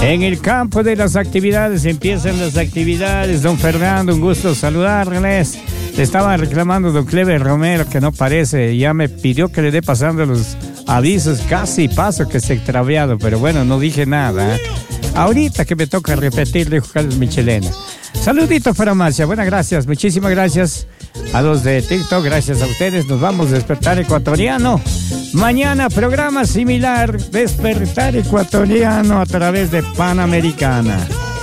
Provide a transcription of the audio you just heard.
En el campo de las actividades, empiezan las actividades. Don Fernando, un gusto saludarles. Le estaba reclamando don Clever Romero que no parece. Ya me pidió que le dé pasando los avisos. Casi paso que se ha extraviado, pero bueno, no dije nada. Ahorita que me toca repetir, dijo Carlos Michelena. Saludito, farmacia. Buenas gracias, muchísimas gracias a los de TikTok. Gracias a ustedes. Nos vamos a Despertar Ecuatoriano. Mañana programa similar, Despertar Ecuatoriano a través de Panamericana.